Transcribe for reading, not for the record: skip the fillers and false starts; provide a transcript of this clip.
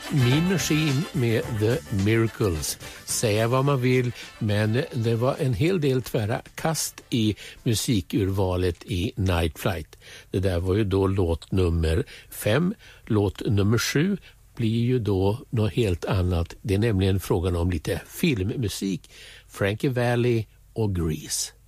Mean Machine med The Miracles. Säga vad man vill, men det var en hel del tvära kast i musikurvalet i Night Flight. Det där var ju då låt nummer 5. Låt nummer 7 blir ju då något helt annat. Det är nämligen frågan om lite filmmusik. Frankie Valli och Grease.